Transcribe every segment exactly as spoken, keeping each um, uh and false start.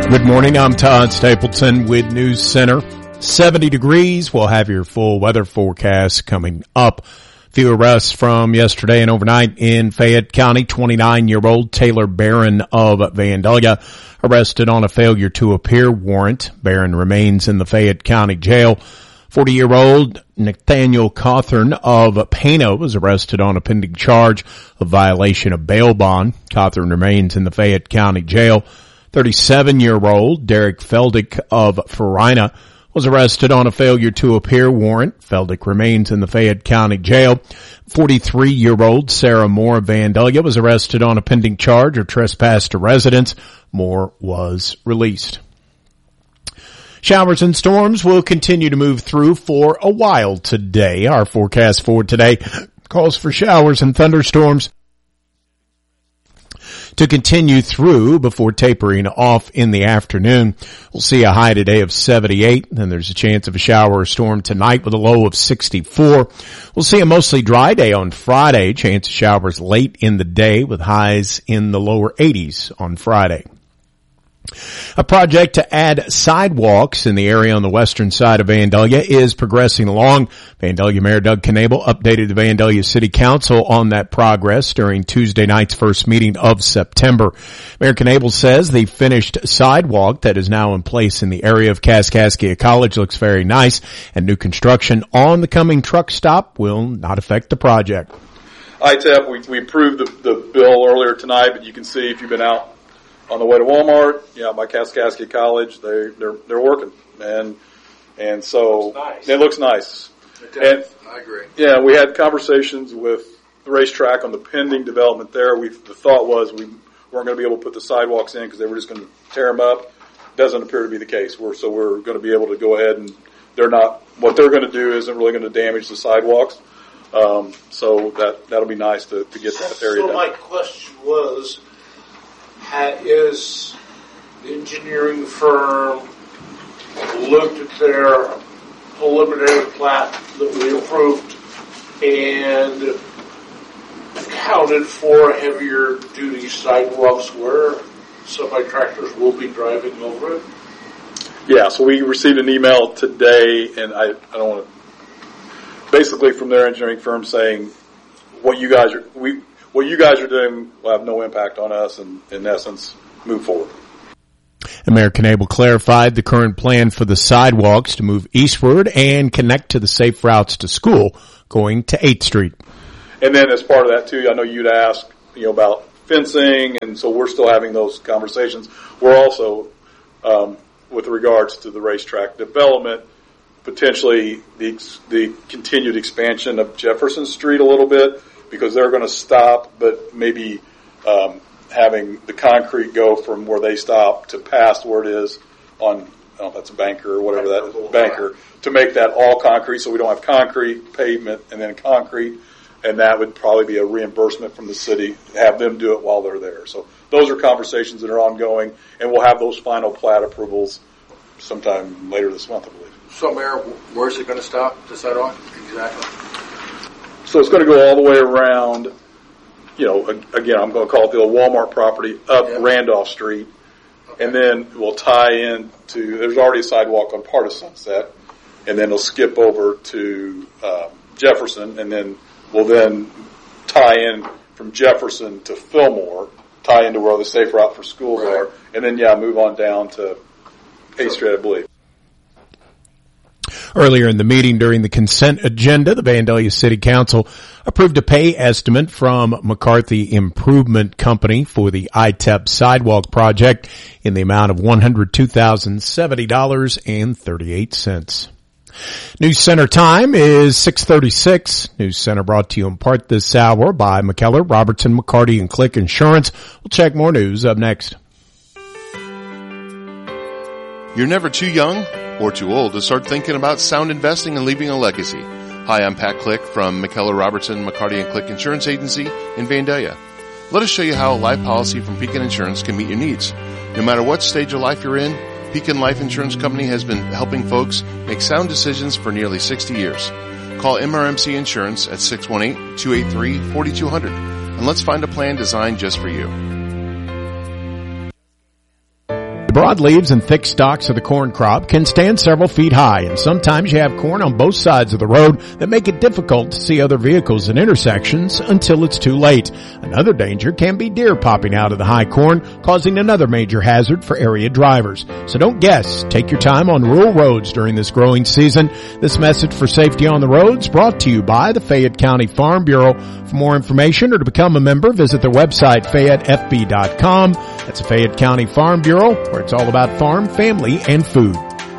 Good morning. I'm Todd Stapleton with News Center. seventy degrees. We'll have your full weather forecast coming up. Few arrests from yesterday and overnight in Fayette County. twenty-nine-year-old Taylor Barron of Vandalia arrested on a failure to appear warrant. Barron remains in the Fayette County Jail. forty-year-old Nathaniel Cawthorn of Pano was arrested on a pending charge of violation of bail bond. Cawthorn remains in the Fayette County Jail. thirty-seven-year-old Derek Feldick of Farina was arrested on a failure to appear warrant. Feldick remains in the Fayette County Jail. forty-three-year-old Sarah Moore of Vandalia was arrested on a pending charge of trespass to residence. Moore was released. Showers and storms will continue to move through for a while today. Our forecast for today calls for showers and thunderstorms to continue through before tapering off in the afternoon. We'll see a high today of seventy-eight, and there's a chance of a shower or storm tonight with a low of sixty-four. We'll see a mostly dry day on Friday, chance of showers late in the day with highs in the lower eighties on Friday. A project to add sidewalks in the area on the western side of Vandalia is progressing along. Vandalia Mayor Doug Knable updated the Vandalia City Council on that progress during Tuesday night's first meeting of September. Mayor Knable says the finished sidewalk that is now in place in the area of Kaskaskia College looks very nice, and new construction on the coming truck stop will not affect the project. I T E P, we, we approved the, the bill earlier tonight, but you can see if you've been out on the way to Walmart, yeah, by Kaskaskia College, they they're they're working, and and so nice. It looks nice. It does. And, I agree. Yeah, we had conversations with the racetrack on the pending development there. We the thought was we weren't going to be able to put the sidewalks in because they were just going to tear them up. Doesn't appear to be the case. We're so we're going to be able to go ahead and they're not what they're going to do isn't really going to damage the sidewalks. Um, so that that'll be nice to to get that area so done. So my question was, is the engineering firm looked at their preliminary plat that we approved and accounted for heavier duty sidewalks where semi-tractors will be driving over it? Yeah, so we received an email today, and I, I don't want to, basically from their engineering firm saying what you guys are, we, what you guys are doing will have no impact on us, and in essence, move forward. And Mayor Knable clarified the current plan for the sidewalks to move eastward and connect to the safe routes to school going to eighth Street. And then as part of that too, I know you'd ask, you know, about fencing, and so we're still having those conversations. We're also, um, with regards to the racetrack development, potentially the, the continued expansion of Jefferson Street a little bit, because they're going to stop, but maybe um, having the concrete go from where they stop to past where it is on, I don't know if that's a Banker or whatever that is, Banker, to make that all concrete so we don't have concrete, pavement, and then concrete, and that would probably be a reimbursement from the city, have them do it while they're there. So those are conversations that are ongoing, and we'll have those final plat approvals sometime later this month, I believe. So, Mayor, where's it going to stop, the sidewalk, exactly? So it's going to go all the way around, you know, again, I'm going to call it the old Walmart property, up yeah. Randolph Street. Okay. And then we'll tie in to, there's already a sidewalk on part of Sunset, and then it'll skip over to um, Jefferson, and then we'll then tie in from Jefferson to Fillmore, tie into where the safe route for schools right. are, and then, yeah, move on down to eighth Street, I believe. Earlier in the meeting during the consent agenda, the Vandalia City Council approved a pay estimate from McCarthy Improvement Company for the I T E P sidewalk project in the amount of one hundred two thousand seventy dollars and thirty-eight cents. News Center time is six thirty-six. News Center brought to you in part this hour by McKellar, Robertson, McCarty, and Click Insurance. We'll check more news up next. You're never too young or too old to start thinking about sound investing and leaving a legacy. Hi, I'm Pat Click from McKellar, Robertson, McCarty, and Click Insurance Agency in Vandalia. Let us show you how a life policy from Pekin Insurance can meet your needs. No matter what stage of life you're in, Pekin Life Insurance Company has been helping folks make sound decisions for nearly sixty years. Call M R M C Insurance at six one eight, two eight three, four two zero zero and let's find a plan designed just for you. broadleaves and thick stalks of the corn crop can stand several feet high, and sometimes you have corn on both sides of the road that make it difficult to see other vehicles at intersections until it's too late. Another danger can be deer popping out of the high corn, causing another major hazard for area drivers. So don't guess. Take your time on rural roads during this growing season. This message for safety on the roads brought to you by the Fayette County Farm Bureau. For more information or to become a member, visit their website, fayette f b dot com. That's the Fayette County Farm Bureau, where it's all about farm, family, and food.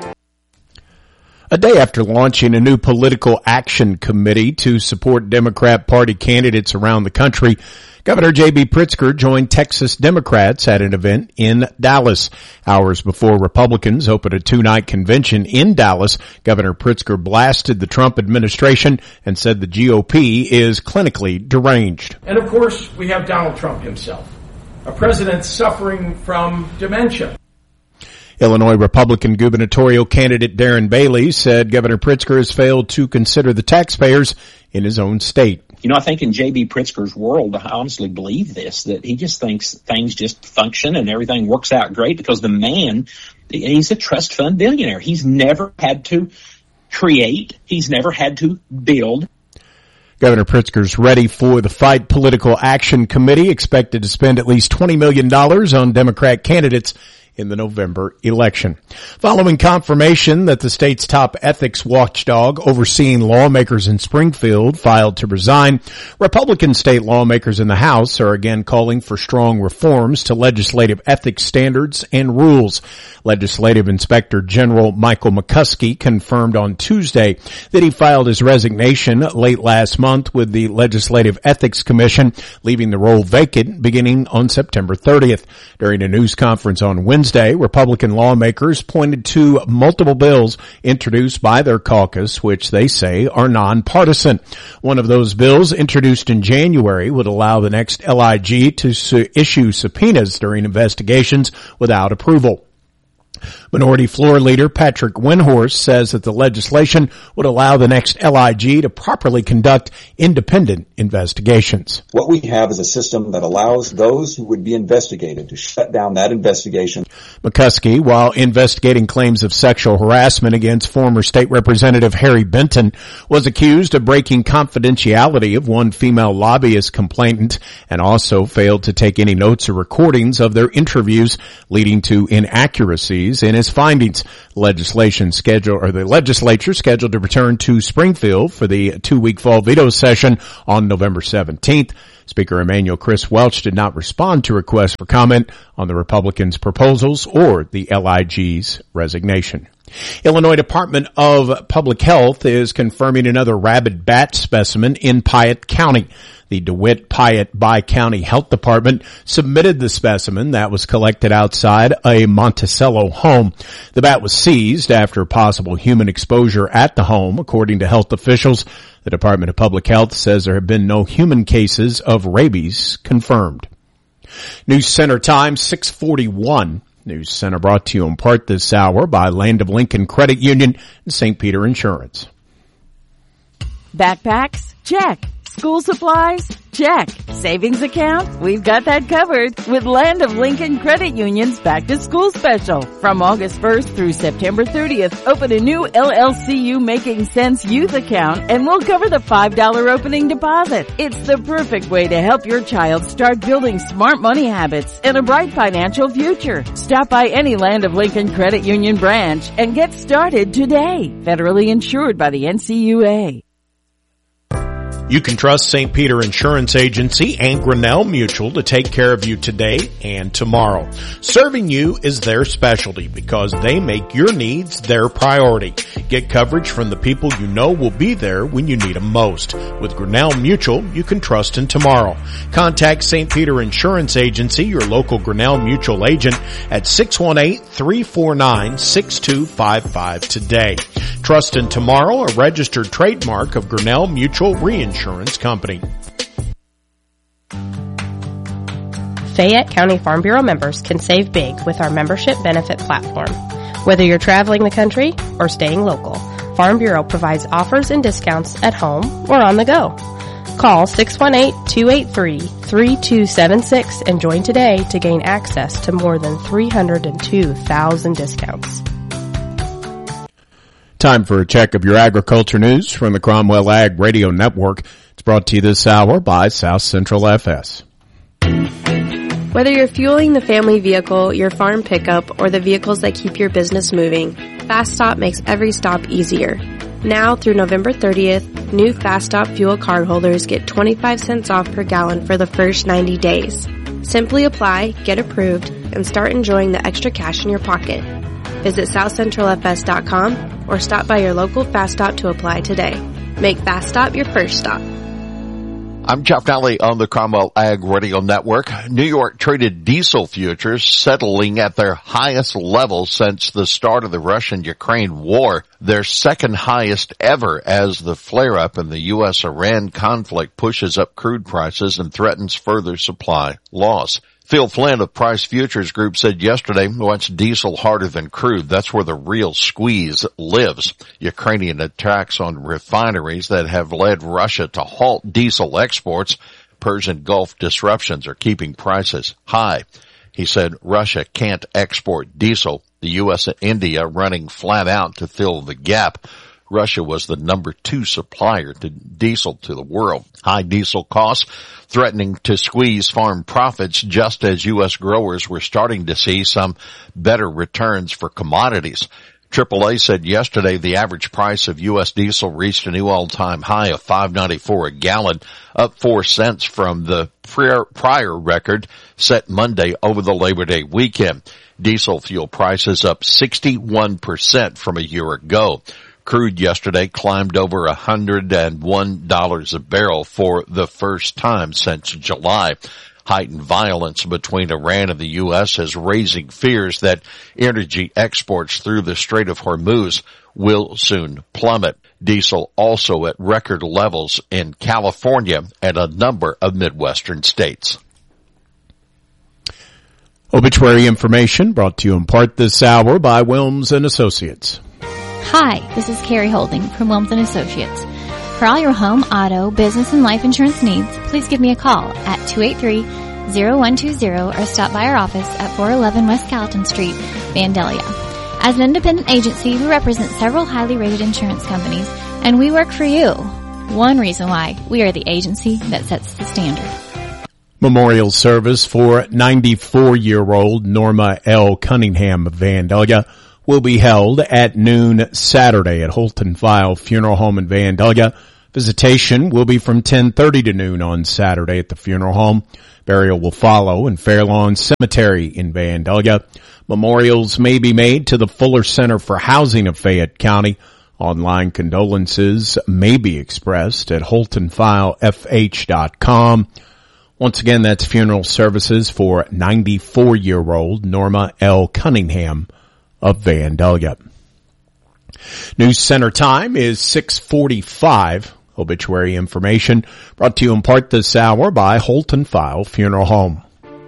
A day after launching a new political action committee to support Democrat Party candidates around the country, Governor J B Pritzker joined Texas Democrats at an event in Dallas. Hours before Republicans opened a two-night convention in Dallas, Governor Pritzker blasted the Trump administration and said the G O P is clinically deranged. And of course, we have Donald Trump himself, a president suffering from dementia. Illinois Republican gubernatorial candidate Darren Bailey said Governor Pritzker has failed to consider the taxpayers in his own state. You know, I think in J B Pritzker's world, I honestly believe this, that he just thinks things just function and everything works out great because the man, he's a trust fund billionaire. He's never had to create. He's never had to build. Governor Pritzker's ready for the fight. Political Action Committee expected to spend at least twenty million dollars on Democrat candidates in the November election. Following confirmation that the state's top ethics watchdog overseeing lawmakers in Springfield filed to resign, Republican state lawmakers in the House are again calling for strong reforms to legislative ethics standards and rules. Legislative Inspector General Michael McCuskey confirmed on Tuesday that he filed his resignation late last month with the Legislative Ethics Commission, leaving the role vacant beginning on September thirtieth. During a news conference on Wednesday, Wednesday, Republican lawmakers pointed to multiple bills introduced by their caucus, which they say are nonpartisan. One of those bills, introduced in January, would allow the next L I G to su- issue subpoenas during investigations without approval. Minority Floor Leader Patrick Windhorst says that the legislation would allow the next L I G to properly conduct independent investigations. What we have is a system that allows those who would be investigated to shut down that investigation. McCuskey, while investigating claims of sexual harassment against former State Representative Harry Benton, was accused of breaking confidentiality of one female lobbyist complainant and also failed to take any notes or recordings of their interviews, leading to inaccuracies in his findings. Legislation schedule or the legislature scheduled to return to Springfield for the two-week fall veto session on November seventeenth. Speaker Emanuel Chris Welch did not respond to requests for comment on the Republicans' proposals or the L I G's resignation. Illinois Department of Public Health is confirming another rabid bat specimen in Piatt County. The DeWitt Piatt Bi-County Health Department submitted the specimen that was collected outside a Monticello home. The bat was seized after possible human exposure at the home, according to health officials. The Department of Public Health says there have been no human cases of rabies confirmed. News Center time, six forty-one. News Center brought to you in part this hour by Land of Lincoln Credit Union and Saint Peter Insurance. Backpacks? Check. School supplies? Check. Savings account? We've got that covered with Land of Lincoln Credit Union's Back to School Special. From August first through September thirtieth, open a new L L C U Making Sense Youth account and we'll cover the five dollars opening deposit. It's the perfect way to help your child start building smart money habits and a bright financial future. Stop by any Land of Lincoln Credit Union branch and get started today. Federally insured by the N C U A. You can trust Saint Peter Insurance Agency and Grinnell Mutual to take care of you today and tomorrow. Serving you is their specialty because they make your needs their priority. Get coverage from the people you know will be there when you need them most. With Grinnell Mutual, you can trust in tomorrow. Contact Saint Peter Insurance Agency, your local Grinnell Mutual agent, at six one eight, three four nine, six two five five today. Trust in tomorrow, a registered trademark of Grinnell Mutual Reinsurance Company. Fayette County Farm Bureau members can save big with our membership benefit platform. Whether you're traveling the country or staying local, Farm Bureau provides offers and discounts at home or on the go. Call six one eight, two eight three, three two seven six and join today to gain access to more than three hundred two thousand discounts. Time for a check of your agriculture news from the Cromwell Ag Radio Network. It's brought to you this hour by South Central F S. Whether you're fueling the family vehicle, your farm pickup, or the vehicles that keep your business moving, Fast Stop makes every stop easier. Now through November thirtieth, new Fast Stop fuel cardholders get twenty-five cents off per gallon for the first ninety days. Simply apply, get approved, and start enjoying the extra cash in your pocket. Visit south central f s dot com or stop by your local Fast Stop to apply today. Make Fast Stop your first stop. I'm Jeff Nally on the Cromwell Ag Radio Network. New York traded diesel futures settling at their highest level since the start of the Russian-Ukraine war, their second highest ever as the flare-up in the U S Iran conflict pushes up crude prices and threatens further supply loss. Phil Flynn of Price Futures Group said yesterday, what's diesel harder than crude? That's where the real squeeze lives. Ukrainian attacks on refineries that have led Russia to halt diesel exports. Persian Gulf disruptions are keeping prices high. He said Russia can't export diesel. The U S and India running flat out to fill the gap. Russia was the number two supplier to diesel to the world. High diesel costs threatening to squeeze farm profits just as U S growers were starting to see some better returns for commodities. triple A said yesterday the average price of U S diesel reached a new all-time high of five ninety-four a gallon, up four cents from the prior record set Monday over the Labor Day weekend. Diesel fuel prices up sixty-one percent from a year ago. Crude yesterday climbed over one hundred one dollars a barrel for the first time since July. Heightened violence between Iran and the U S is raising fears that energy exports through the Strait of Hormuz will soon plummet. Diesel also at record levels in California and a number of Midwestern states. Obituary information brought to you in part this hour by Wilms and Associates. Hi, this is Carrie Holding from Wilms and Associates. For all your home, auto, business, and life insurance needs, please give me a call at two eight three, zero one two zero or stop by our office at four eleven West Gallatin Street, Vandalia. As an independent agency, we represent several highly rated insurance companies, and we work for you. One reason why we are the agency that sets the standard. Memorial service for ninety-four-year-old Norma L. Cunningham of Vandalia will be held at noon Saturday at Holton File Funeral Home in Vandalia. Visitation will be from ten thirty to noon on Saturday at the funeral home. Burial will follow in Fairlawn Cemetery in Vandalia. Memorials may be made to the Fuller Center for Housing of Fayette County. Online condolences may be expressed at holton file f h dot com. Once again, that's funeral services for ninety-four-year-old Norma L. Cunningham of Vandalia. News Center time is six forty-five. Obituary information brought to you in part this hour by Holton File Funeral Home.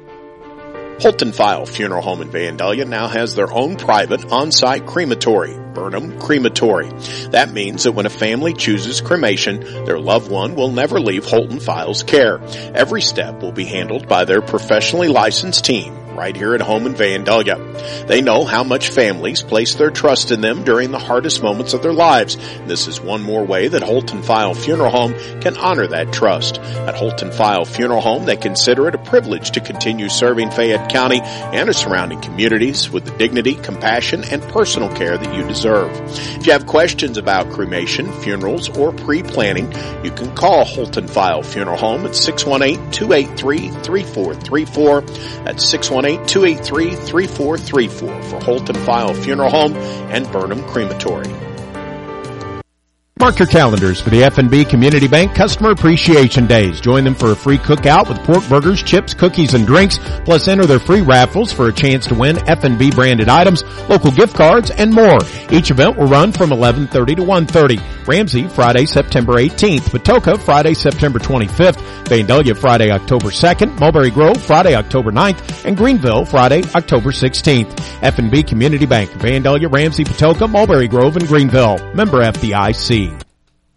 Holton File Funeral Home in Vandalia now has their own private on-site crematory, Burnham Crematory. That means that when a family chooses cremation, their loved one will never leave Holton File's care. Every step will be handled by their professionally licensed team right here at home in Vandalia. They know how much families place their trust in them during the hardest moments of their lives. This is one more way that Holton File Funeral Home can honor that trust. At Holton File Funeral Home, they consider it a privilege to continue serving Fayette County and its surrounding communities with the dignity, compassion, and personal care that you deserve. If you have questions about cremation, funerals, or pre-planning, you can call Holton File Funeral Home at six one eight, two eight three, three four three four. That's six one eight, two eight three, three four three four for Holton File Funeral Home and Burnham Crematory. Mark your calendars for the F N B Community Bank Customer Appreciation Days. Join them for a free cookout with pork burgers, chips, cookies, and drinks. Plus, enter their free raffles for a chance to win F N B branded items, local gift cards, and more. Each event will run from eleven thirty to one thirty. Ramsey, Friday, September eighteenth. Patoka, Friday, September twenty-fifth. Vandalia, Friday, October second. Mulberry Grove, Friday, October ninth. And Greenville, Friday, October sixteenth. F N B Community Bank, Vandalia, Ramsey, Patoka, Mulberry Grove, and Greenville. Member F D I C.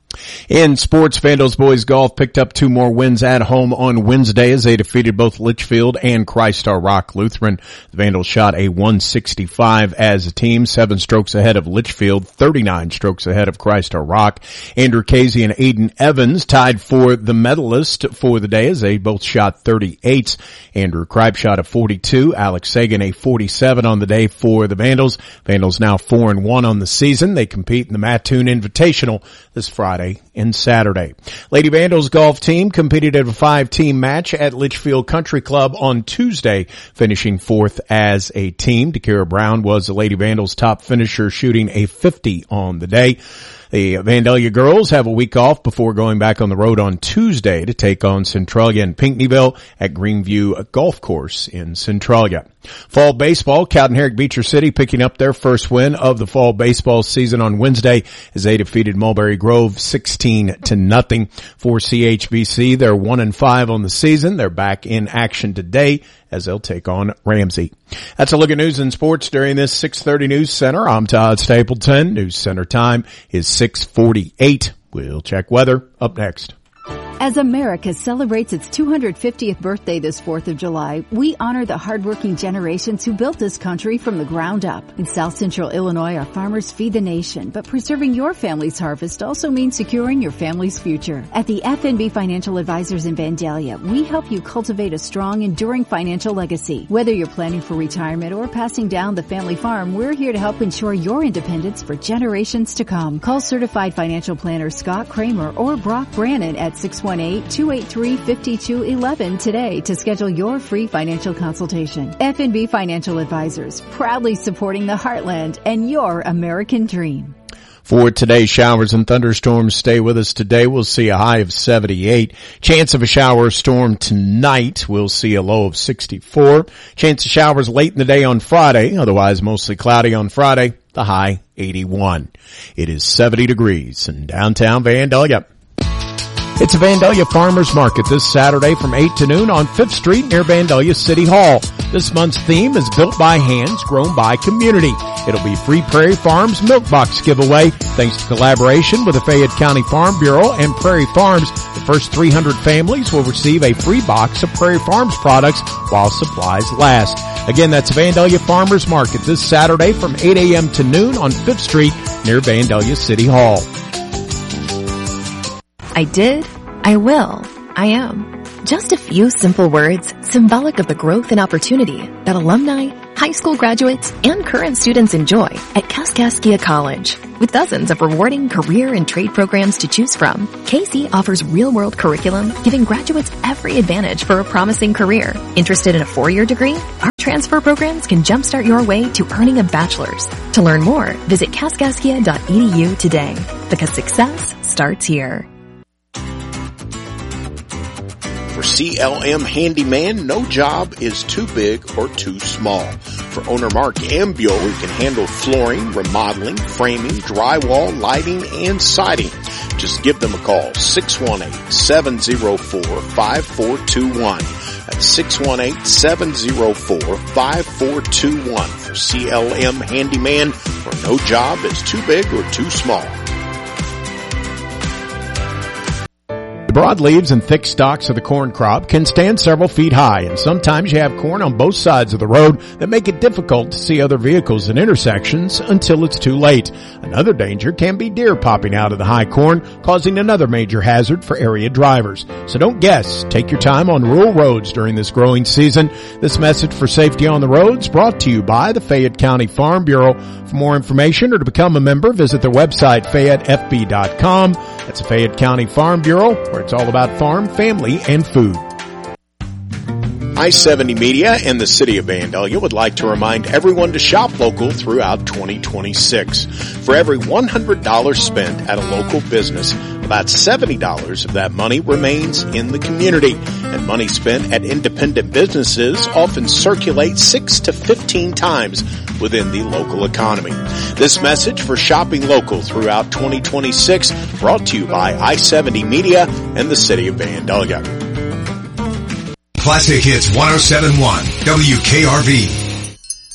In sports, Vandals boys golf picked up two more wins at home on Wednesday as they defeated both Litchfield and Christ-Our Rock Lutheran. The Vandals shot a one sixty-five as a team, seven strokes ahead of Litchfield, thirty-nine strokes ahead of Christ-Our Rock. Andrew Casey and Aiden Evans tied for the medalist for the day as they both shot thirty-eights. Andrew Kripe shot a forty-two, Alex Sagan a forty-seven on the day for the Vandals. Vandals now four and one on the season. They compete in the Mattoon Invitational this Friday and Saturday. Lady Vandals golf team competed at a five-team match at Litchfield Country Club on Tuesday, finishing fourth as a team. Dakira Brown was the Lady Vandals top finisher, shooting a fifty on the day. The Vandalia girls have a week off before going back on the road on Tuesday to take on Centralia and Pinckneyville at Greenview Golf Course in Centralia. Fall baseball, Cowden Herrick Beecher City picking up their first win of the fall baseball season on Wednesday as they defeated Mulberry Grove sixteen to nothing. For C H B C, they're one and five on the season. They're back in action today as they'll take on Ramsey. That's a look at news and sports during this six thirty News Center. I'm Todd Stapleton. News Center time is six forty-eight. We'll check weather up next. As America celebrates its two hundred fiftieth birthday this fourth of July, we honor the hardworking generations who built this country from the ground up. In South Central Illinois, our farmers feed the nation, but preserving your family's harvest also means securing your family's future. At the F N B Financial Advisors in Vandalia, we help you cultivate a strong, enduring financial legacy. Whether you're planning for retirement or passing down the family farm, we're here to help ensure your independence for generations to come. Call certified financial planner Scott Kramer or Brock Brannon at six one eight, two eight three, five two one one today to schedule your free financial consultation. F N B Financial Advisors, proudly supporting the heartland and your American dream. For today, showers and thunderstorms stay with us today. We'll see a high of seventy-eight. Chance of a shower or storm tonight. We'll see a low of sixty-four. Chance of showers late in the day on Friday. Otherwise, mostly cloudy on Friday. The high, eighty-one. It is seventy degrees in downtown Vandalia. It's a Vandalia Farmers Market this Saturday from eight to noon on fifth Street near Vandalia City Hall. This month's theme is Built by Hands, Grown by Community. It'll be Free Prairie Farms Milk Box giveaway thanks to collaboration with the Fayette County Farm Bureau and Prairie Farms. The first three hundred families will receive a free box of Prairie Farms products while supplies last. Again, that's Vandalia Farmers Market this Saturday from eight a.m. to noon on fifth Street near Vandalia City Hall. I did, I will, I am. Just a few simple words symbolic of the growth and opportunity that alumni, high school graduates, and current students enjoy at Kaskaskia College. With dozens of rewarding career and trade programs to choose from, K C offers real-world curriculum, giving graduates every advantage for a promising career. Interested in a four-year degree? Our transfer programs can jumpstart your way to earning a bachelor's. To learn more, visit kaskaskia dot e d u today, because success starts here. For C L M Handyman, no job is too big or too small. For owner Mark Ambuel, who can handle flooring, remodeling, framing, drywall, lighting, and siding. Just give them a call, six one eight, seven zero four, five four two one. That's six one eight, seven zero four, five four two one for C L M Handyman, where no job is too big or too small. The broadleaves and thick stalks of the corn crop can stand several feet high, and sometimes you have corn on both sides of the road that make it difficult to see other vehicles in intersections until it's too late. Another danger can be deer popping out of the high corn, causing another major hazard for area drivers. So don't guess. Take your time on rural roads during this growing season. This message for safety on the roads brought to you by the Fayette County Farm Bureau. For more information or to become a member, visit their website, fayette f b dot com. That's the Fayette County Farm Bureau, where it's all about farm, family, and food. I seventy Media and the City of Vandalia would like to remind everyone to shop local throughout twenty twenty-six. For every one hundred dollars spent at a local business, about seventy dollars of that money remains in the community. And money spent at independent businesses often circulates six to fifteen times within the local economy. This message for shopping local throughout twenty twenty-six brought to you by I seventy Media and the City of Vandalia. Classic Hits one oh seven point one W K R V.